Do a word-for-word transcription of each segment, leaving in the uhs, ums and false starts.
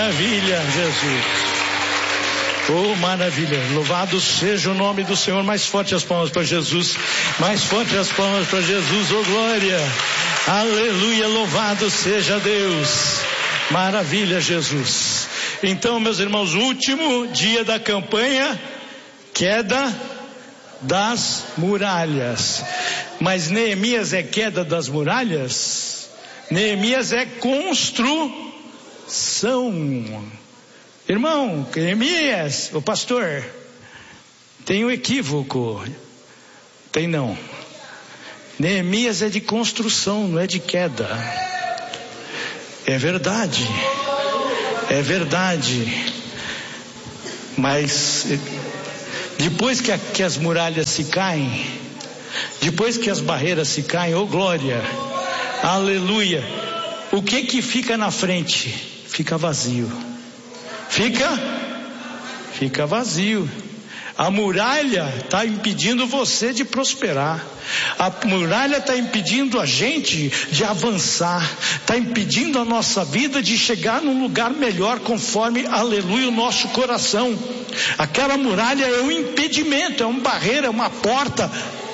maravilha, Jesus. Oh, maravilha. Louvado seja o nome do Senhor. Mais forte as palmas para Jesus. Mais forte as palmas para Jesus. Oh, glória. Aleluia. Louvado seja Deus. Maravilha, Jesus. Então, meus irmãos, último dia da campanha, queda das muralhas. Mas Neemias é queda das muralhas? Neemias é construção. Irmão, Neemias, o pastor, tem um equívoco. Tem não. Neemias é de construção, não é de queda. É verdade. É verdade. Mas depois que, a, que as muralhas se caem, depois que as barreiras se caem, oh glória, aleluia, o que que fica na frente? Fica vazio. Fica? Fica vazio. A muralha está impedindo você de prosperar. A muralha está impedindo a gente de avançar. Está impedindo a nossa vida de chegar num lugar melhor conforme, aleluia, o nosso coração. Aquela muralha é um impedimento, é uma barreira, é uma porta.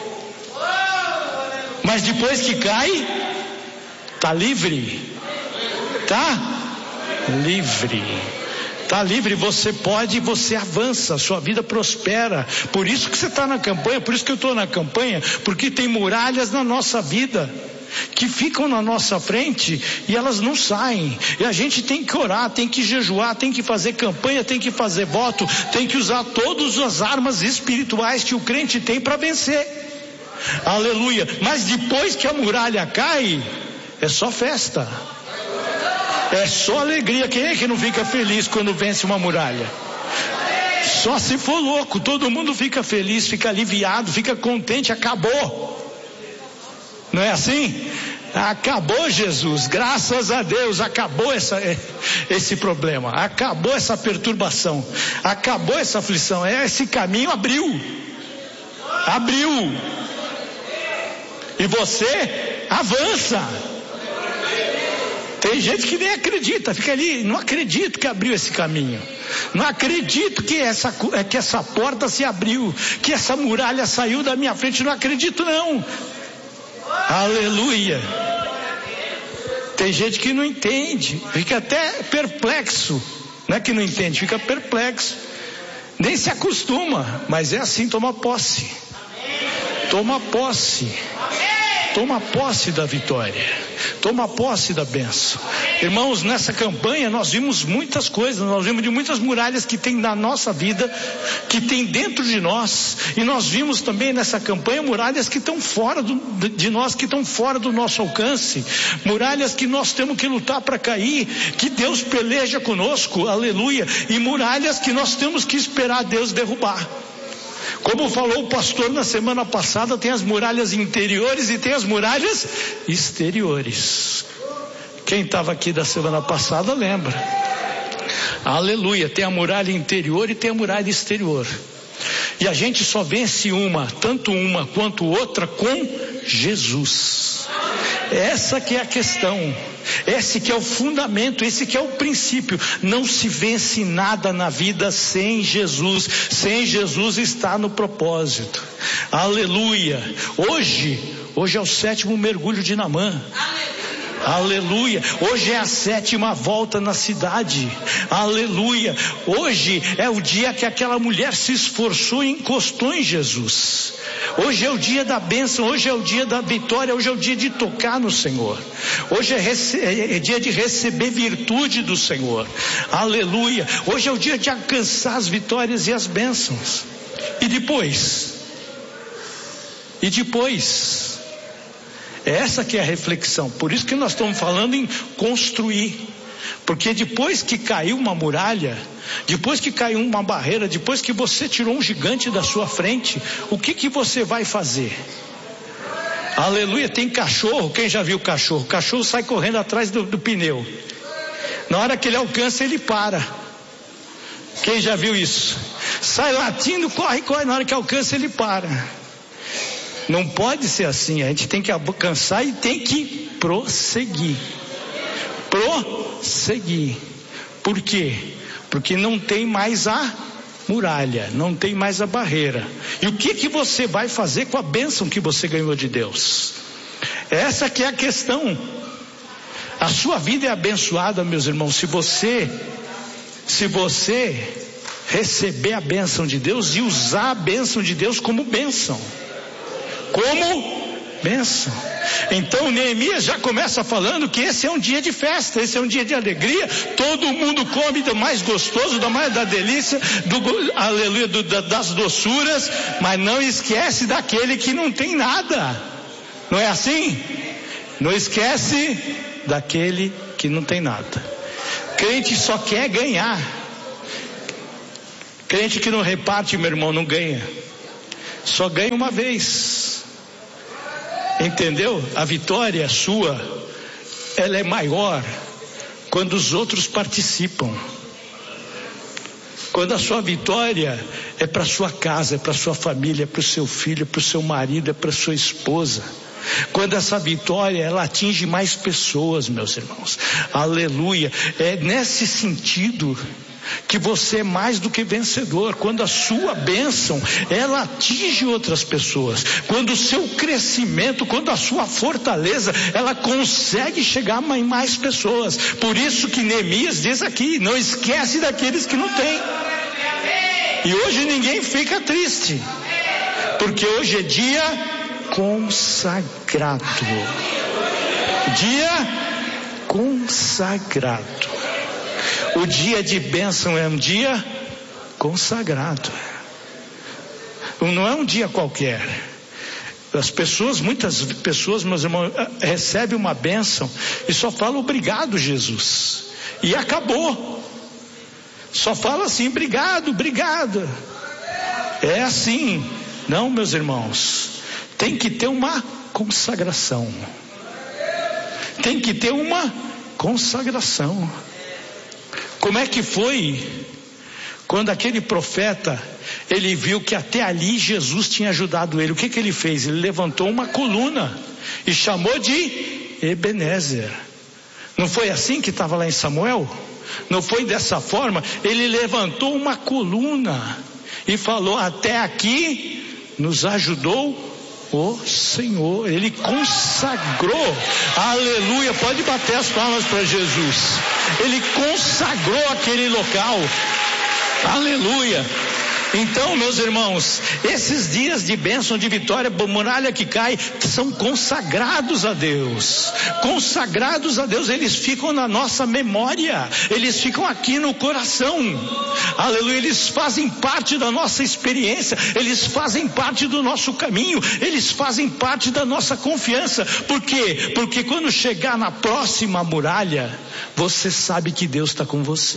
Mas depois que cai, está livre. Está livre. Está livre, você pode, você avança, sua vida prospera. Por isso que você está na campanha, por isso que eu estou na campanha, porque tem muralhas na nossa vida que ficam na nossa frente e elas não saem. E a gente tem que orar, tem que jejuar, tem que fazer campanha, tem que fazer voto, tem que usar todas as armas espirituais que o crente tem para vencer. Aleluia. Mas depois que a muralha cai, é só festa. É só alegria. Quem é que não fica feliz quando vence uma muralha? Só se for louco. Todo mundo fica feliz, fica aliviado, fica contente. Acabou. Não é assim? Acabou, Jesus. Graças a Deus. Acabou essa, esse problema. Acabou essa perturbação. Acabou essa aflição. Esse caminho abriu. Abriu. E você avança. Tem gente que nem acredita, fica ali, não acredito que abriu esse caminho, não acredito que essa, que essa porta se abriu, que essa muralha saiu da minha frente, não acredito não. Aleluia. Tem gente que não entende, fica até perplexo, não é que não entende, fica perplexo, nem se acostuma, mas é assim, toma posse, toma posse. Toma posse da vitória. Toma posse da bênção. Irmãos, nessa campanha nós vimos muitas coisas. Nós vimos de muitas muralhas que tem na nossa vida, que tem dentro de nós. E nós vimos também nessa campanha muralhas que estão fora do, de nós, que estão fora do nosso alcance. Muralhas que nós temos que lutar para cair, que Deus peleja conosco, aleluia. E muralhas que nós temos que esperar Deus derrubar. Como falou o pastor na semana passada, tem as muralhas interiores e tem as muralhas exteriores. Quem estava aqui da semana passada lembra. Aleluia, tem a muralha interior e tem a muralha exterior. E a gente só vence uma, tanto uma quanto outra, com Jesus. Essa que é a questão, esse que é o fundamento, esse que é o princípio. Não se vence nada na vida sem Jesus. Sem Jesus está no propósito. Aleluia. Hoje, hoje é o sétimo mergulho de Naamã. Aleluia. Hoje é a sétima volta na cidade. Aleluia. Hoje é o dia que aquela mulher se esforçou e encostou em Jesus. Hoje é o dia da bênção, hoje é o dia da vitória, hoje é o dia de tocar no Senhor. Hoje é, rece- é dia de receber virtude do Senhor. Aleluia. Hoje é o dia de alcançar as vitórias e as bênçãos. E depois? E depois? Essa que é a reflexão. Por isso que nós estamos falando em construir. Porque depois que caiu uma muralha, depois que caiu uma barreira, depois que você tirou um gigante da sua frente, o que que você vai fazer? Aleluia. Tem cachorro, quem já viu cachorro? O cachorro sai correndo atrás do, do pneu. Na hora que ele alcança, ele para. Quem já viu isso? Sai latindo, corre, corre, na hora que alcança, ele para. Não pode ser assim, a gente tem que alcançar e tem que prosseguir. Prosseguir. Por quê? Porque não tem mais a muralha, não tem mais a barreira. E o que que você vai fazer com a bênção que você ganhou de Deus? Essa que é a questão. A sua vida é abençoada, meus irmãos, se você, se você receber a bênção de Deus e usar a bênção de Deus como bênção. Como bênção. Então Neemias já começa falando que esse é um dia de festa, esse é um dia de alegria, todo mundo come do mais gostoso, da mais da delícia, do aleluia, do, da, das doçuras, mas não esquece daquele que não tem nada. Não é assim? Não esquece daquele que não tem nada. Crente só quer ganhar. Crente que não reparte, meu irmão, não ganha. Só ganha uma vez. Entendeu? A vitória sua, ela é maior quando os outros participam. Quando a sua vitória é para sua casa, é para sua família, é para o seu filho, é para o seu marido, é para sua esposa. Quando essa vitória, ela atinge mais pessoas, meus irmãos. Aleluia. É nesse sentido que você é mais do que vencedor. Quando a sua bênção, ela atinge outras pessoas. Quando o seu crescimento, quando a sua fortaleza, ela consegue chegar em mais pessoas. Por isso que Neemias diz aqui, não esquece daqueles que não têm. E hoje ninguém fica triste, porque hoje é dia consagrado. Dia consagrado. O dia de bênção é um dia consagrado. Não é um dia qualquer. As pessoas, muitas pessoas, meus irmãos, recebem uma bênção e só falam obrigado, Jesus. E acabou. Só fala assim, obrigado, obrigado. É assim. Não, meus irmãos. Tem que ter uma consagração. Tem que ter uma consagração. Como é que foi quando aquele profeta, ele viu que até ali Jesus tinha ajudado ele? O que que ele fez? Ele levantou uma coluna e chamou de Ebenezer. Não foi assim que estava lá em Samuel? Não foi dessa forma? Ele levantou uma coluna e falou, até aqui nos ajudou o Senhor. Ele consagrou. Aleluia. Pode bater as palmas para Jesus. Ele consagrou aquele local. Aleluia. Então, meus irmãos, esses dias de bênção, de vitória, muralha que cai, são consagrados a Deus. Consagrados a Deus, eles ficam na nossa memória, eles ficam aqui no coração. Aleluia, eles fazem parte da nossa experiência, eles fazem parte do nosso caminho, eles fazem parte da nossa confiança. Por quê? Porque quando chegar na próxima muralha, você sabe que Deus está com você.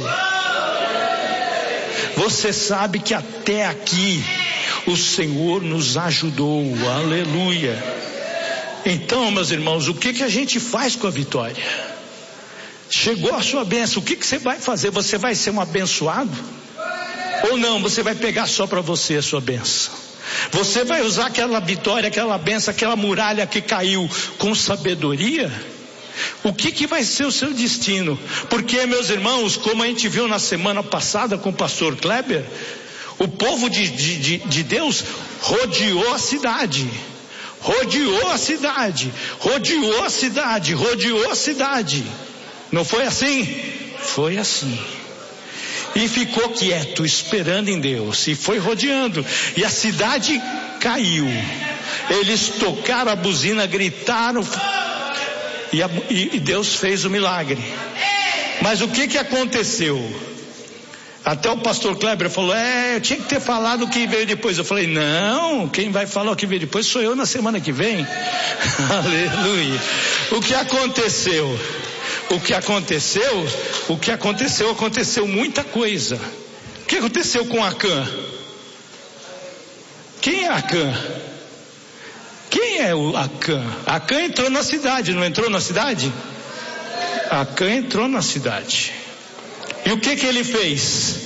Você sabe que até aqui o Senhor nos ajudou. Aleluia. Então, meus irmãos, o que que a gente faz com a vitória? Chegou a sua bênção, o que que você vai fazer? Você vai ser um abençoado? Ou não, você vai pegar só para você a sua bênção? Você vai usar aquela vitória, aquela bênção, aquela muralha que caiu com sabedoria? O que que vai ser o seu destino? Porque, meus irmãos, como a gente viu na semana passada com o pastor Kleber, o povo de, de, de Deus rodeou a cidade, rodeou a cidade, rodeou a cidade, rodeou a cidade. Não foi assim? Foi assim. E ficou quieto, esperando em Deus, e foi rodeando, e a cidade caiu. Eles tocaram a buzina, gritaram, E, a, e Deus fez o milagre. Mas o que que aconteceu? Até o pastor Kleber falou, é, eu tinha que ter falado o que veio depois. Eu falei, não, quem vai falar o que veio depois sou eu na semana que vem. Aleluia. O que aconteceu? O que aconteceu? O que aconteceu? Aconteceu muita coisa. O que aconteceu com Acã? Quem é Acã? Quem é o Acã? Acã entrou na cidade, não entrou na cidade? Acã entrou na cidade. E o que que ele fez?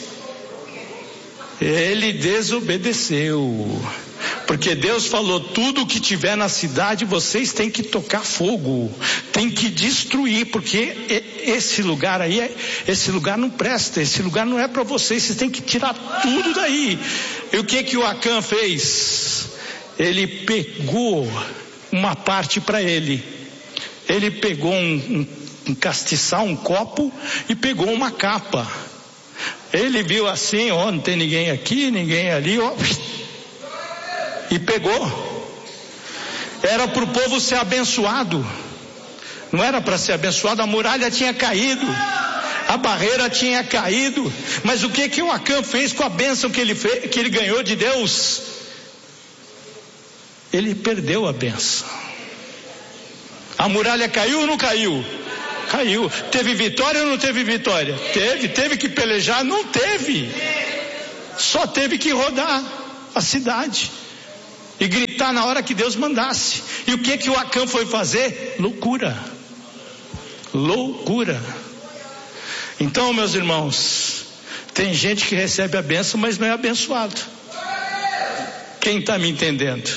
Ele desobedeceu. Porque Deus falou, tudo que tiver na cidade, vocês têm que tocar fogo, tem que destruir, porque esse lugar aí, esse lugar não presta, esse lugar não é para vocês, vocês têm que tirar tudo daí. E o que que o Acã fez? Ele pegou uma parte para ele, ele pegou um, um, um castiçal, um copo, e pegou uma capa. Ele viu assim, ó, não tem ninguém aqui, ninguém ali, ó, e pegou. Era para o povo ser abençoado, não era para ser abençoado. A muralha tinha caído, a barreira tinha caído, mas o que que o Acã fez com a bênção que ele, fez, que ele ganhou de Deus? Ele perdeu a bênção. A muralha caiu ou não caiu? Caiu. Teve vitória ou não teve vitória? Teve. Teve que pelejar? Não teve. Só teve que rodar a cidade e gritar na hora que Deus mandasse. E o que que o Acã foi fazer? Loucura. Loucura. Então, meus irmãos, tem gente que recebe a bênção, mas não é abençoado. Quem está me entendendo?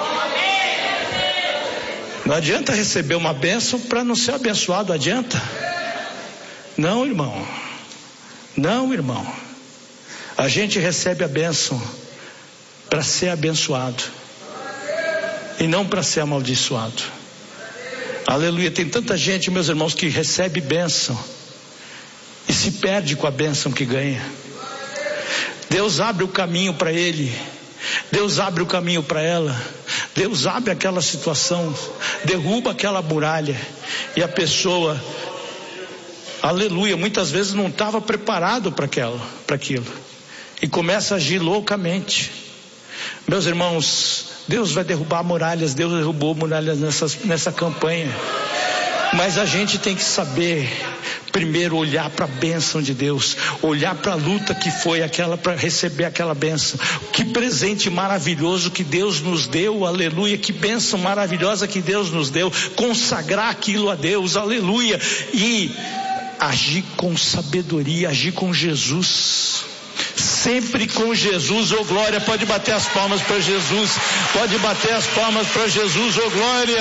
Não adianta receber uma bênção para não ser abençoado, adianta? Não, irmão. Não, irmão. A gente recebe a bênção para ser abençoado e não para ser amaldiçoado. Aleluia. Tem tanta gente, meus irmãos, que recebe bênção e se perde com a bênção que ganha. Deus abre o caminho para ele, Deus abre o caminho para ela, Deus abre aquela situação, derruba aquela muralha, e a pessoa, aleluia, muitas vezes não estava preparado para aquilo, para aquilo, e começa a agir loucamente. Meus irmãos, Deus vai derrubar muralhas, Deus derrubou muralhas nessa, nessa campanha, mas a gente tem que saber primeiro olhar para a bênção de Deus, olhar para a luta que foi aquela para receber aquela bênção. Que presente maravilhoso que Deus nos deu, aleluia, que bênção maravilhosa que Deus nos deu, consagrar aquilo a Deus, aleluia, e agir com sabedoria, agir com Jesus, sempre com Jesus, ô glória. Pode bater as palmas para Jesus, pode bater as palmas para Jesus, ô glória.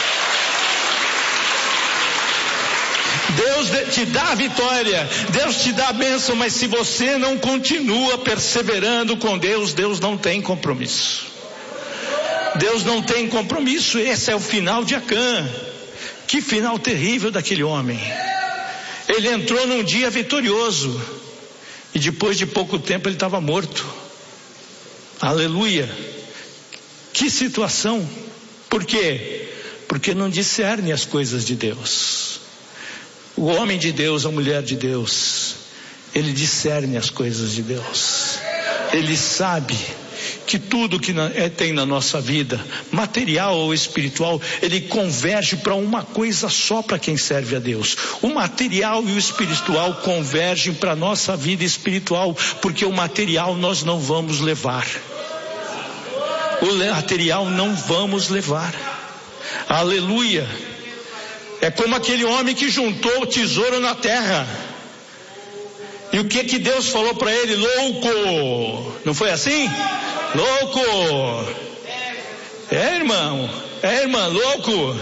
Deus te dá a vitória, Deus te dá a bênção, mas se você não continua perseverando com Deus, Deus não tem compromisso. Deus não tem compromisso. Esse é o final de Acã. Que final terrível daquele homem. Ele entrou num dia vitorioso e depois de pouco tempo ele estava morto. Aleluia. Que situação. Por quê? Porque não discerne as coisas de Deus. O homem de Deus, a mulher de Deus, ele discerne as coisas de Deus. Ele sabe que tudo que tem na nossa vida, material ou espiritual, ele converge para uma coisa só para quem serve a Deus. O material e o espiritual convergem para a nossa vida espiritual, porque o material nós não vamos levar. O material não vamos levar. Aleluia. É como aquele homem que juntou o tesouro na terra. E o que que Deus falou para ele? Louco! Não foi assim? Louco! É, irmão. É, irmã, louco.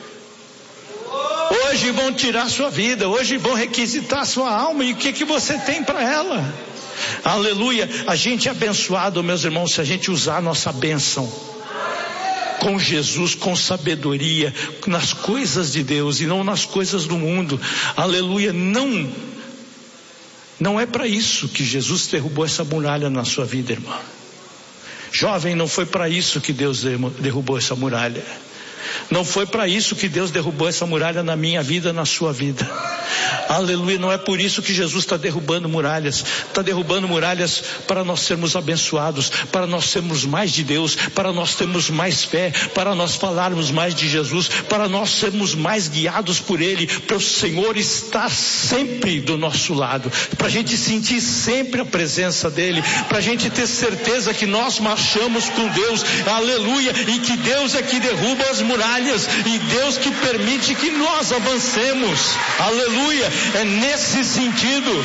Hoje vão tirar sua vida. Hoje vão requisitar sua alma. E o que que você tem para ela? Aleluia. A gente é abençoado, meus irmãos, se a gente usar a nossa bênção com Jesus, com sabedoria, nas coisas de Deus e não nas coisas do mundo. Aleluia. Não, não é para isso que Jesus derrubou essa muralha na sua vida, irmão. Jovem, não foi para isso que Deus derrubou essa muralha. Não foi para isso que Deus derrubou essa muralha na minha vida, na sua vida. Aleluia. Não é por isso que Jesus está derrubando muralhas. Está derrubando muralhas para nós sermos abençoados, para nós sermos mais de Deus, para nós termos mais fé, para nós falarmos mais de Jesus, para nós sermos mais guiados por Ele, para o Senhor estar sempre do nosso lado, para a gente sentir sempre a presença dEle, para a gente ter certeza que nós marchamos com Deus. Aleluia. E que Deus é que derruba as muralhas, e Deus que permite que nós avancemos. Aleluia. É nesse sentido,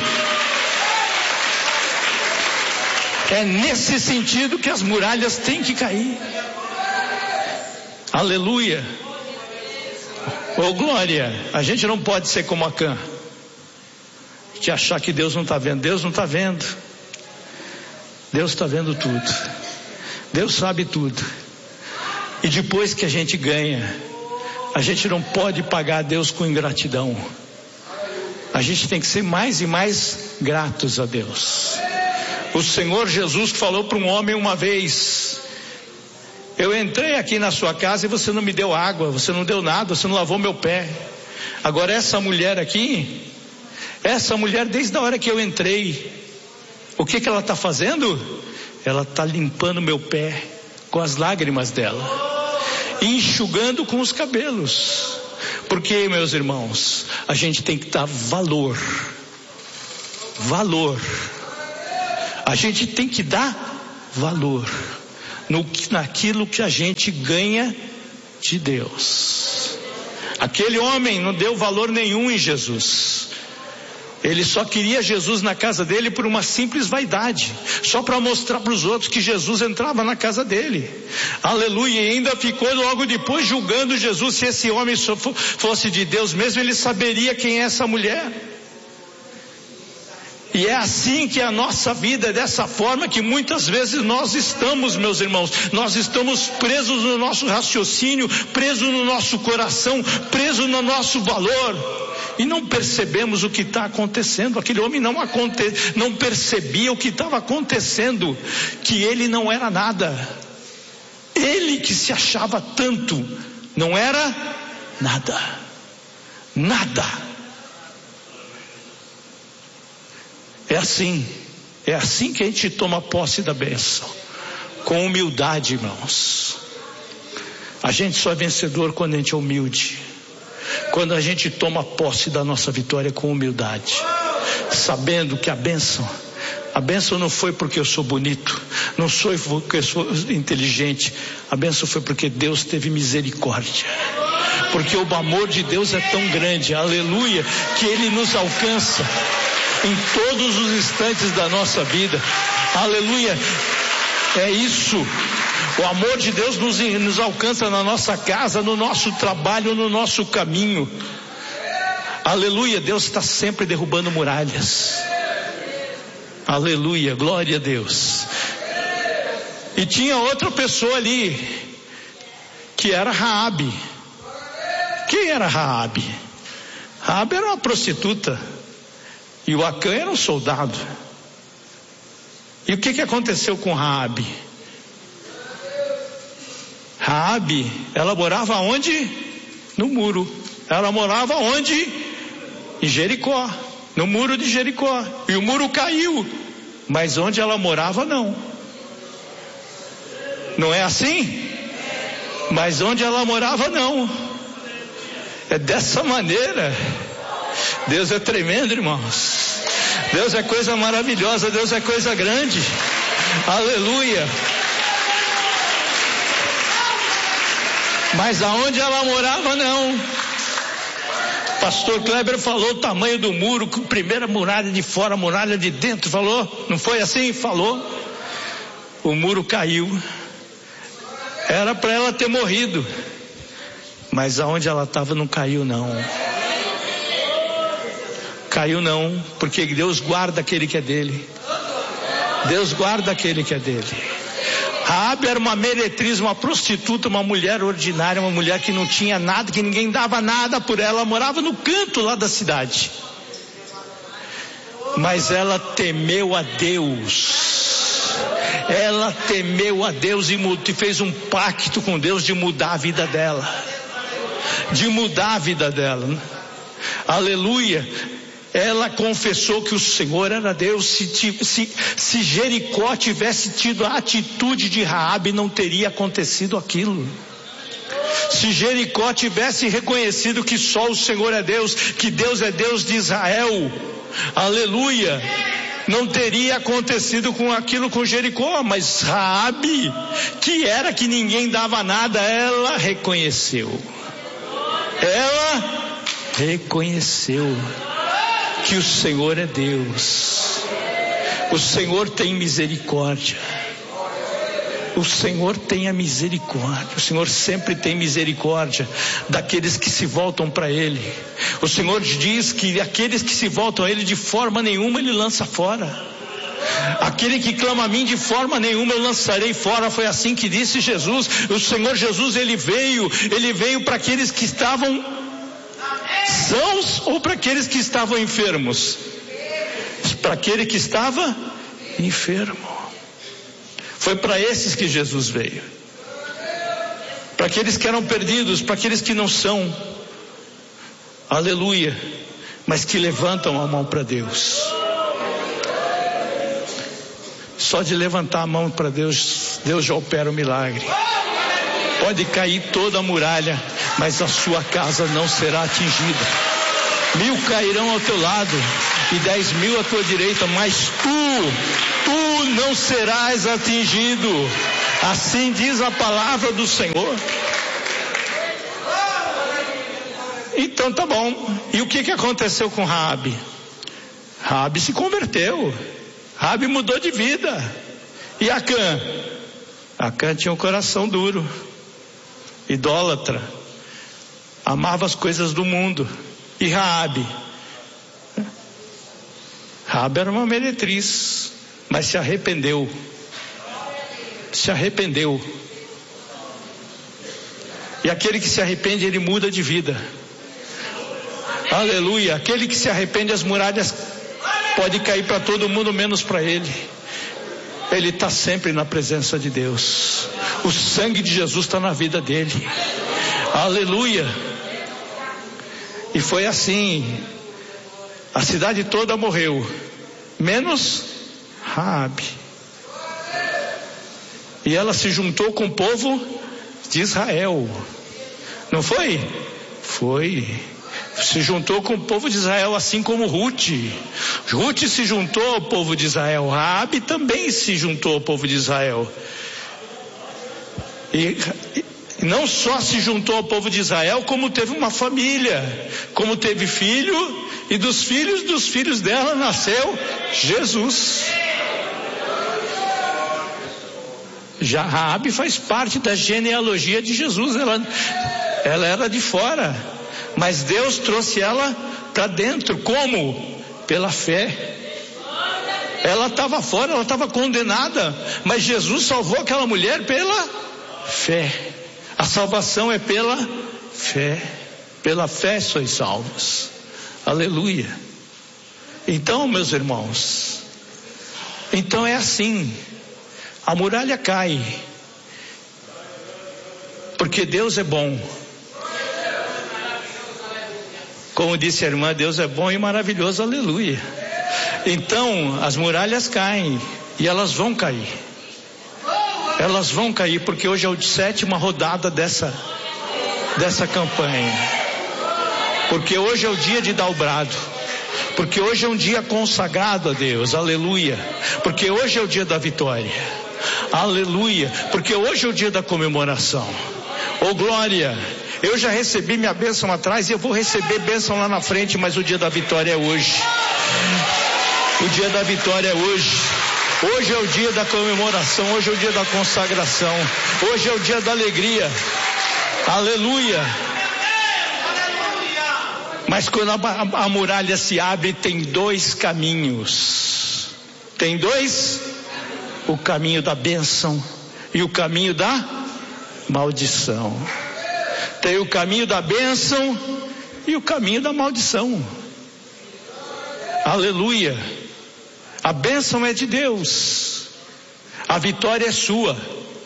é nesse sentido que as muralhas têm que cair. Aleluia. Oh glória. A gente não pode ser como Acã. de achar que Deus não está vendo. Deus não está vendo. Deus está vendo tudo. Deus sabe tudo. E depois que a gente ganha, a gente não pode pagar a Deus com ingratidão. A gente tem que ser mais e mais gratos a Deus. O Senhor Jesus falou para um homem uma vez: eu entrei aqui na sua casa e você não me deu água, você não deu nada, você não lavou meu pé. Agora essa mulher aqui, essa mulher desde a hora que eu entrei, o que que ela está fazendo? Ela está limpando meu pé com as lágrimas dela e enxugando com os cabelos. Porque, meus irmãos, a gente tem que dar valor. Valor. A gente tem que dar valor no, naquilo que a gente ganha de Deus. Aquele homem não deu valor nenhum em Jesus. Ele só queria Jesus na casa dele por uma simples vaidade, só para mostrar para os outros que Jesus entrava na casa dele. Aleluia. E ainda ficou logo depois julgando Jesus. Se esse homem fosse de Deus mesmo, ele saberia quem é essa mulher. E é assim que a nossa vida, é dessa forma que muitas vezes nós estamos, meus irmãos. Nós estamos presos no nosso raciocínio, presos no nosso coração, presos no nosso valor. E não percebemos o que está acontecendo. Aquele homem não, aconte, não percebia o que estava acontecendo, que ele não era nada. Ele que se achava tanto, não era nada. Nada. É assim, é assim que a gente toma posse da bênção, com humildade, irmãos. A gente só é vencedor quando a gente é humilde, quando a gente toma posse da nossa vitória com humildade, sabendo que a bênção, a bênção não foi porque eu sou bonito, não foi porque eu sou inteligente, a bênção foi porque Deus teve misericórdia, porque o amor de Deus é tão grande, aleluia, que Ele nos alcança em todos os instantes da nossa vida, aleluia. É isso, o amor de Deus nos, nos alcança na nossa casa, no nosso trabalho, no nosso caminho, aleluia. Deus está sempre derrubando muralhas, aleluia, glória a Deus. E tinha outra pessoa ali, que era Raabe. Quem era Raabe? Raabe era uma prostituta, e o Acã era um soldado. E o que que aconteceu com Raabe? Raabe, ela morava onde? No muro. Ela morava onde? Em Jericó, no muro de Jericó. E o muro caiu, mas onde ela morava não. Não é assim? Mas onde ela morava não. É dessa maneira. Deus é tremendo, irmãos. Deus é coisa maravilhosa, Deus é coisa grande, aleluia. Mas aonde ela morava não. Pastor Kleber falou o tamanho do muro, primeira muralha de fora, muralha de dentro, falou, não foi assim? Falou. O muro caiu, era para ela ter morrido, mas aonde ela estava não caiu não. Caiu não, porque Deus guarda aquele que é dele. Deus guarda aquele que é dele. Raabe era uma meretriz, uma prostituta, uma mulher ordinária, uma mulher que não tinha nada, que ninguém dava nada por ela, ela morava no canto lá da cidade. Mas ela temeu a Deus. Ela temeu a Deus e fez um pacto com Deus de mudar a vida dela. De mudar a vida dela. Aleluia. Ela confessou que o Senhor era Deus. Se, se, se Jericó tivesse tido a atitude de Raabe, não teria acontecido aquilo. Se Jericó tivesse reconhecido que só o Senhor é Deus, que Deus é Deus de Israel, aleluia, não teria acontecido com aquilo com Jericó. Mas Raabe, que era que ninguém dava nada, ela reconheceu. Ela reconheceu que o Senhor é Deus. O Senhor tem misericórdia. O Senhor tenha misericórdia. O Senhor sempre tem misericórdia daqueles que se voltam para Ele. O Senhor diz que aqueles que se voltam a Ele, de forma nenhuma Ele lança fora. Aquele que clama a mim, de forma nenhuma eu lançarei fora. Foi assim que disse Jesus. O Senhor Jesus, Ele veio, Ele veio para aqueles que estavam sãos ou para aqueles que estavam enfermos? Para aquele que estava enfermo. Foi para esses que Jesus veio. Para aqueles que eram perdidos, para aqueles que não são. Aleluia. Mas que levantam a mão para Deus. Só de levantar a mão para Deus, Deus já opera o milagre. Pode cair toda a muralha, mas a sua casa não será atingida. Mil cairão ao teu lado e dez mil à tua direita, mas tu, tu não serás atingido. Assim diz a palavra do Senhor. Então tá bom. E o que que aconteceu com Raabe? Raabe se converteu. Raabe mudou de vida. E Acã? Acã tinha um coração duro, idólatra, amava as coisas do mundo. E Raabe? Raabe era uma meretriz, mas se arrependeu. Se arrependeu. E aquele que se arrepende, ele muda de vida. Aleluia. Aquele que se arrepende, as muralhas pode cair para todo mundo, menos para ele. Ele está sempre na presença de Deus. O sangue de Jesus está na vida dele. Aleluia. E foi assim. A cidade toda morreu, menos Raabe. E ela se juntou com o povo de Israel. Não foi? Foi. Se juntou com o povo de Israel, assim como Ruth. Ruth se juntou ao povo de Israel. Raabe também se juntou ao povo de Israel. E, e não só se juntou ao povo de Israel, como teve uma família, como teve filho, e dos filhos dos filhos dela nasceu Jesus. Já Raabe faz parte da genealogia de Jesus. Ela, ela era de fora, mas Deus trouxe ela para dentro. Como? Pela fé. Ela estava fora, ela estava condenada, mas Jesus salvou aquela mulher pela fé. A salvação é pela fé. Pela fé sois salvos. Aleluia. Então, meus irmãos, então é assim. A muralha cai, porque Deus é bom. Como disse a irmã, Deus é bom e maravilhoso, aleluia. Então as muralhas caem, e elas vão cair. Elas vão cair, porque hoje é a sétima rodada dessa, dessa campanha. Porque hoje é o dia de dar o brado. Porque hoje é um dia consagrado a Deus, aleluia. Porque hoje é o dia da vitória. Aleluia, porque hoje é o dia da comemoração. Oh glória, eu já recebi minha bênção atrás e eu vou receber bênção lá na frente, mas o dia da vitória é hoje. O dia da vitória é hoje. Hoje é o dia da comemoração, hoje é o dia da consagração, hoje é o dia da alegria. Aleluia. Mas quando a, a, a muralha se abre, tem dois caminhos. Tem dois? O caminho da bênção e o caminho da maldição. Tem o caminho da bênção e o caminho da maldição. Aleluia. A bênção é de Deus. A vitória é sua.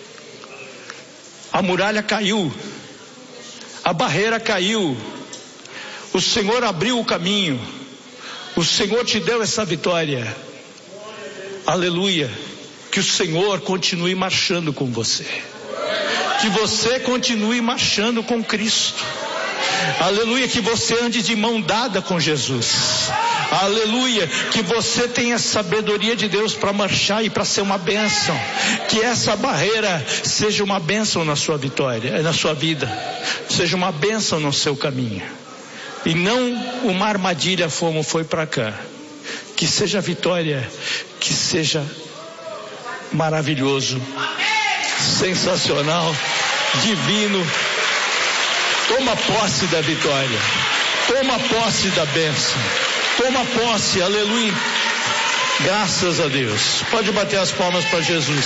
A muralha caiu. A barreira caiu. O Senhor abriu o caminho. O Senhor te deu essa vitória. Aleluia. Que o Senhor continue marchando com você. Que você continue marchando com Cristo. Aleluia. Que você ande de mão dada com Jesus. Aleluia. Que você tenha sabedoria de Deus para marchar e para ser uma bênção. Que essa barreira seja uma bênção na sua vitória, na sua vida. Seja uma bênção no seu caminho. E não uma armadilha como foi para cá. Que seja vitória. Que seja maravilhoso. sensacional, divino. Toma posse da vitória, toma posse da bênção, toma posse, aleluia. Graças a Deus. Pode bater as palmas para Jesus.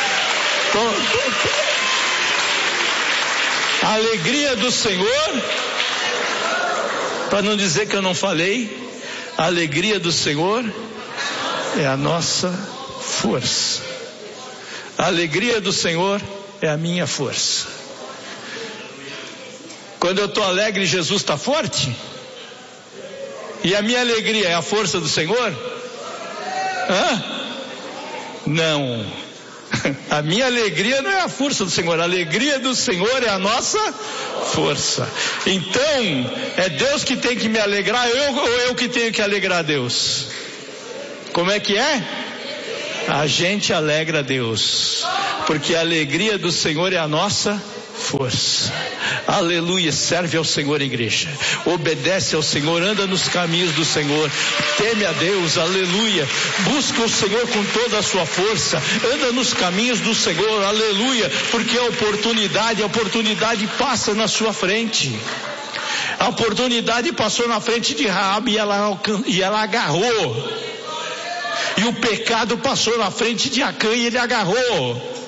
A alegria do Senhor, para não dizer que eu não falei, a alegria do Senhor é a nossa força. A alegria do Senhor é a minha força. Quando eu estou alegre, Jesus está forte? E a minha alegria é a força do Senhor? Hã? Não. A minha alegria não é a força do Senhor, a alegria do Senhor é a nossa força. Então, é Deus que tem que me alegrar, eu, ou eu que tenho que alegrar Deus? Como é que é? A gente alegra Deus, porque a alegria do Senhor é a nossa força. Aleluia. Serve ao Senhor, igreja, obedece ao Senhor, anda nos caminhos do Senhor, teme a Deus, aleluia, busca o Senhor com toda a sua força, anda nos caminhos do Senhor, aleluia, porque a oportunidade, a oportunidade passa na sua frente. A oportunidade passou na frente de Raabe e ela, e ela agarrou, e o pecado passou na frente de Acã e ele agarrou.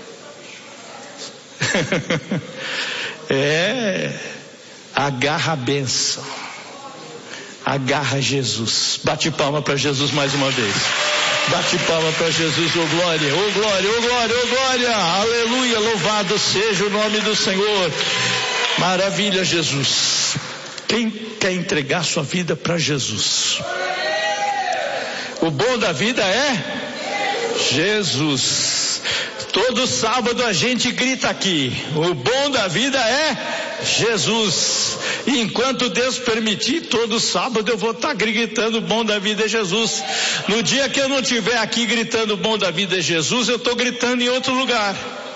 É, agarra a bênção, agarra Jesus. Bate palma para Jesus mais uma vez. Bate palma para Jesus. Oh glória, oh glória, oh glória, oh glória. Aleluia, louvado seja o nome do Senhor. Maravilha, Jesus. Quem quer entregar sua vida para Jesus? O bom da vida é Jesus. Todo sábado a gente grita aqui, o bom da vida é Jesus. E enquanto Deus permitir, todo sábado eu vou estar gritando o bom da vida é Jesus. No dia que eu não estiver aqui gritando o bom da vida é Jesus, eu estou gritando em outro lugar.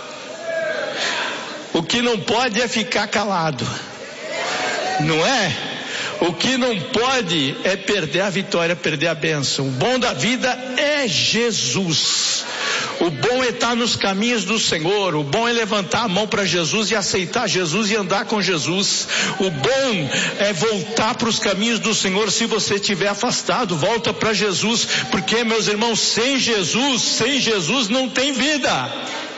O que não pode é ficar calado, não é? O que não pode é perder a vitória, perder a bênção. O bom da vida é Jesus. O bom é estar nos caminhos do Senhor. O bom é levantar a mão para Jesus e aceitar Jesus e andar com Jesus. O bom é voltar para os caminhos do Senhor. Se você estiver afastado, volta para Jesus, porque, meus irmãos, sem Jesus, sem Jesus não tem vida.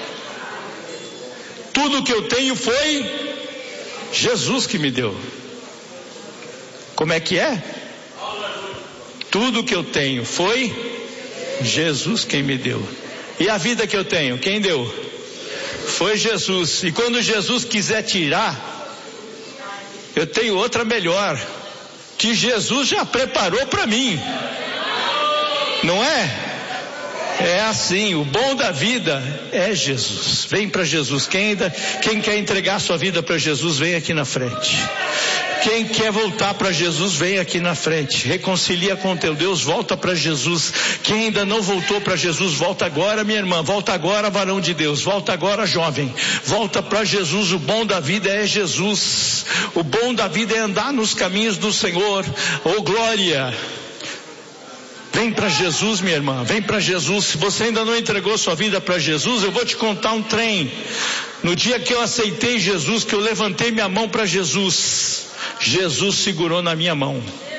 Tudo que eu tenho foi Jesus que me deu. Como é que é? Tudo que eu tenho foi Jesus quem me deu. E a vida que eu tenho, quem deu? Foi Jesus. E quando Jesus quiser tirar, eu tenho outra melhor, que Jesus já preparou para mim. Não é? É assim, o bom da vida é Jesus. Vem para Jesus. Quem, ainda, quem quer entregar sua vida para Jesus, vem aqui na frente. Quem quer voltar para Jesus, vem aqui na frente. Reconcilia com teu Deus, volta para Jesus. Quem ainda não voltou para Jesus, volta agora, minha irmã. Volta agora, varão de Deus. Volta agora, jovem. Volta para Jesus. O bom da vida é Jesus. O bom da vida é andar nos caminhos do Senhor. Oh glória! Vem para Jesus, minha irmã, vem para Jesus. Se você ainda não entregou sua vida para Jesus, eu vou te contar um trem. No dia que eu aceitei Jesus, que eu levantei minha mão para Jesus, Jesus segurou na minha mão.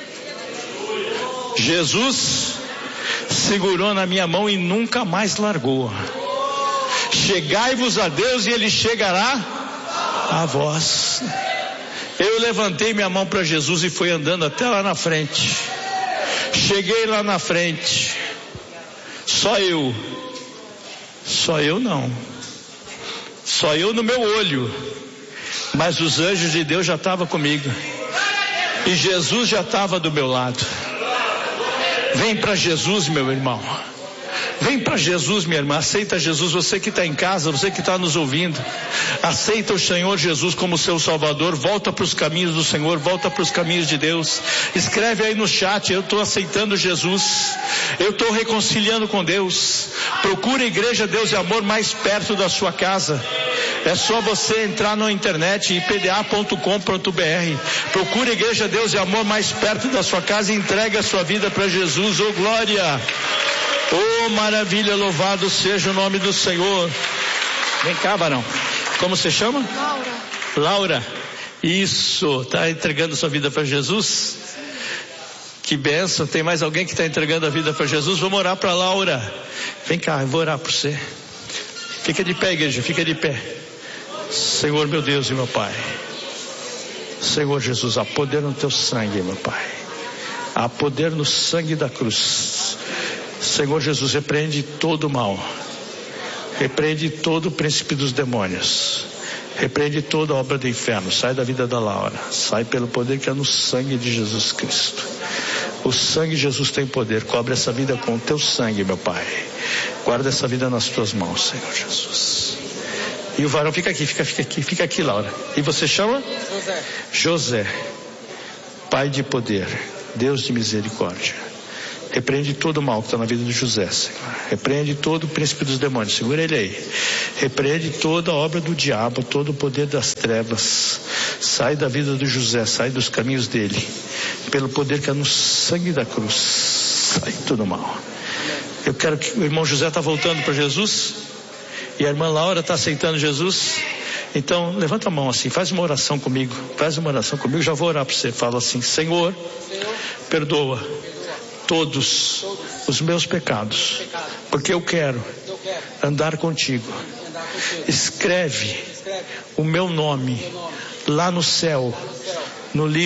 Jesus segurou na minha mão e nunca mais largou. Chegai-vos a Deus e Ele chegará a vós. Eu levantei minha mão para Jesus e fui andando até lá na frente. Cheguei lá na frente, só eu, só eu não, só eu no meu olho, mas os anjos de Deus já estavam comigo, e Jesus já estava do meu lado. Vem para Jesus, meu irmão. Vem para Jesus, minha irmã, aceita Jesus. Você que está em casa, você que está nos ouvindo, aceita o Senhor Jesus como seu Salvador. Volta para os caminhos do Senhor, volta para os caminhos de Deus. Escreve aí no chat: eu estou aceitando Jesus, eu estou reconciliando com Deus. Procura a Igreja Deus e Amor mais perto da sua casa. É só você entrar na internet, i p d a ponto com ponto b r. Procura a Igreja Deus e Amor mais perto da sua casa e entrega a sua vida para Jesus. Oh glória! Oh maravilha, louvado seja o nome do Senhor. Vem cá, varão. Como você chama? Laura. Laura. Isso. Está entregando sua vida para Jesus? Que bênção. Tem mais alguém que está entregando a vida para Jesus? Vamos orar para Laura. Vem cá, eu vou orar por você. Fica de pé, igreja. Fica de pé. Senhor, meu Deus e meu Pai. Senhor Jesus, há poder no teu sangue, meu Pai. Há poder no sangue da cruz. Senhor Jesus, repreende todo o mal. Repreende todo o príncipe dos demônios. Repreende toda a obra do inferno. Sai da vida da Laura. Sai pelo poder que é no sangue de Jesus Cristo. O sangue de Jesus tem poder. Cobre essa vida com o teu sangue, meu Pai. Guarda essa vida nas tuas mãos, Senhor Jesus. E o varão fica aqui, fica, fica aqui, fica aqui, Laura. E você chama? José. José. Pai de poder. Deus de misericórdia. Repreende todo o mal que está na vida de José, Senhor. Repreende todo o príncipe dos demônios. Segura ele aí. Repreende toda a obra do diabo, todo o poder das trevas. Sai da vida do José, sai dos caminhos dele. Pelo poder que é no sangue da cruz. Sai todo o mal. Eu quero que o irmão José está voltando para Jesus. E a irmã Laura está aceitando Jesus. Então, levanta a mão assim, faz uma oração comigo. Faz uma oração comigo, já vou orar para você. Fala assim: Senhor, Senhor, perdoa, perdoa todos, todos os meus pecados, pecados, porque eu quero eu quero andar contigo. andar contigo. Escreve Escreve o meu nome o meu nome lá no céu, no céu, no livro